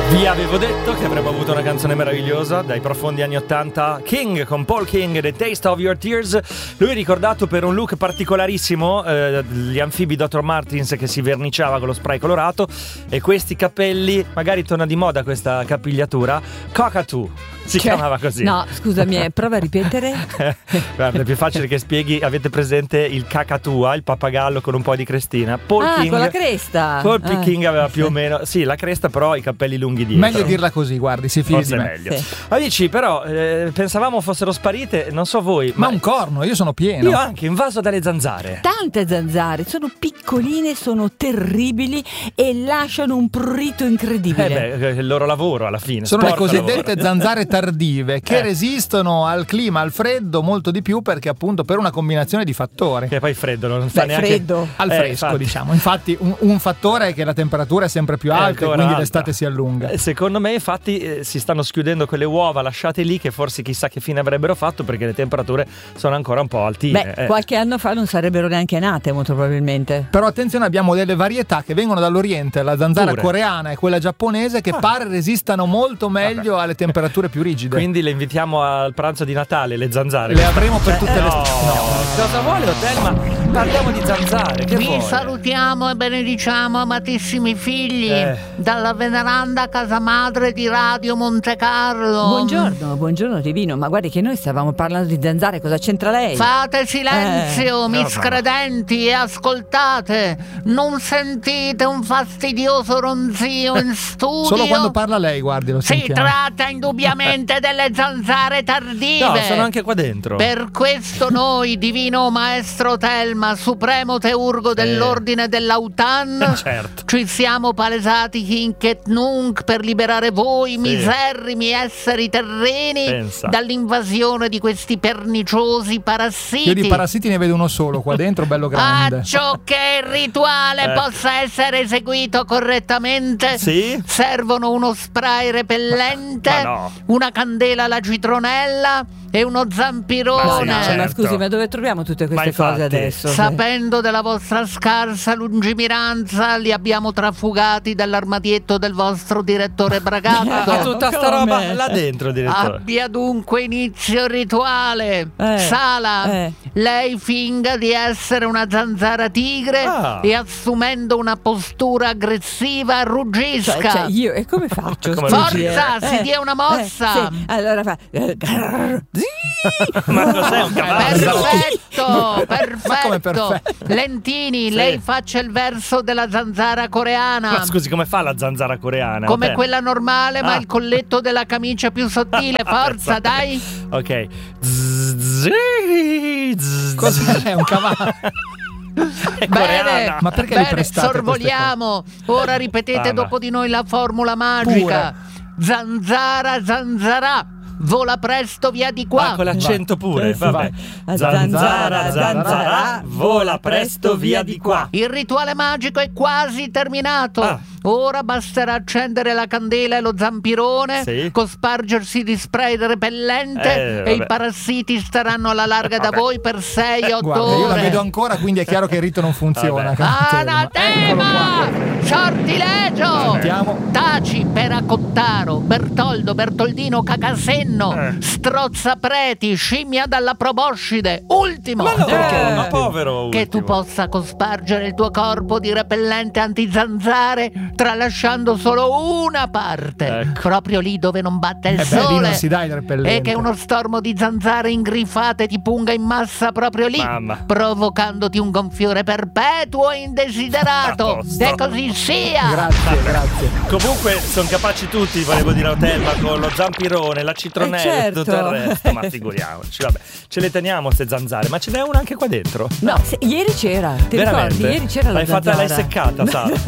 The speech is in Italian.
Vi avevo detto che avremmo avuto una canzone meravigliosa dai profondi anni 80. King con Paul King, The Taste of Your Tears. Lui è ricordato per un look particolarissimo, gli anfibi Dr. Martens che si verniciava con lo spray colorato e questi capelli, magari torna di moda questa capigliatura, Cockatoo si chiamava così. No, scusami, prova a ripetere. Guarda, è più facile che spieghi. Avete presente il cacatua, il pappagallo con un po' di crestina? Paul King, con la cresta. Paul King aveva più o meno, sì, la cresta, però i capelli lunghi dietro. Meglio dirla così, guardi, si fidi di me. Meglio. Sì. Amici, però pensavamo fossero sparite, non so voi, ma un corno, io sono pieno. Io anche, invaso dalle zanzare. Tante zanzare, sono piccoline, sono terribili e lasciano un prurito incredibile. È il loro lavoro alla fine. Sono le cosiddette zanzare tardive che resistono al clima, al freddo molto di più, perché appunto per una combinazione di fattori. Che poi freddo non fa neanche freddo. Al fresco, infatti. Diciamo. Infatti un fattore è che la temperatura è sempre più alta e quindi alta. L'estate si allunga. Secondo me infatti si stanno schiudendo quelle uova lasciate lì, che forse chissà che fine avrebbero fatto, perché le temperature sono ancora un po' altine. Qualche anno fa non sarebbero neanche nate molto probabilmente. Però attenzione, abbiamo delle varietà che vengono dall'Oriente, la zanzara coreana e quella giapponese, che pare resistano molto meglio alle temperature più rigide. Quindi le invitiamo al pranzo di Natale, le zanzare. Le avremo per tutte le Cosa vuole Hotel? Parliamo di zanzare. Che Vi vuole? salutiamo e benediciamo, amatissimi figli, dalla veneranda casa madre di Radio Monte Carlo. Buongiorno Divino, ma guardi che noi stavamo parlando di zanzare, cosa c'entra lei? Fate silenzio, miscredenti, e ascoltate. Non sentite un fastidioso ronzio in studio? Solo quando parla lei, guardi, lo sentiamo. Si tratta indubbiamente delle zanzare tardive. No, sono anche qua dentro. Per questo noi, divino maestro Telma, supremo teurgo dell'ordine dell'Autan, ci siamo palesati hinc et nunc per liberare voi, miserrimi esseri terreni, dall'invasione di questi perniciosi parassiti. Io di parassiti ne vedo uno solo qua dentro, bello grande. Acciò che il rituale possa essere eseguito correttamente, servono uno spray repellente, una candela alla citronella e uno zampirone. Ma scusi, ma dove troviamo tutte queste cose adesso? Sapendo della vostra scarsa lungimiranza, li abbiamo trafugati dall'armadietto del vostro direttore Bragatto. Tutta sta roba là dentro, direttore. Abbia dunque inizio il rituale. Sala, lei finga di essere una zanzara tigre e assumendo una postura aggressiva ruggisca. Cioè io, e come faccio? Forza, si dia una mossa. Allora fa... Ma cos'è un cavallo? Perfetto. Lentini, lei faccia il verso della zanzara coreana. Ma scusi, come fa la zanzara coreana? Come quella normale, ma il colletto della camicia più sottile. Forza, dai. Ok. Cos'è? Un cavallo? Bene, ma perché li prestate? Sorvoliamo. Ora ripetete dopo di noi la formula magica. Zanzara, zanzara, vola presto via di qua. Con l'accento pure. Vabbè. Zanzara, zanzara, vola presto via di qua. Il rituale magico è quasi terminato. Ora basterà accendere la candela e lo zampirone, cospargersi di spray repellente e i parassiti staranno alla larga da voi per 6-8 ore. Io la vedo ancora, quindi è chiaro che il rito non funziona. Anatema! Sortilegio! Sentiamo. Taci, Peracottaro, Bertoldo, Bertoldino, Cacasenno, Strozzapreti, scimmia dalla proboscide. Ultimo! Ma povero che tu possa cospargere il tuo corpo di repellente antizanzare, tralasciando solo una parte, proprio lì dove non batte il sole, lì non si dà il repellente. e che uno stormo di zanzare ingriffate ti punga in massa proprio lì, provocandoti un gonfiore perpetuo e indesiderato. E così sia. Grazie. Comunque sono capaci tutti, volevo dire a Telma, con lo zampirone, la citronella e tutto il resto. Ma figuriamoci, vabbè, ce le teniamo ste zanzare. Ma ce n'è una anche qua dentro? No, ieri c'era, ti ricordi? Ieri c'era la zanzara. L'hai seccata, sa?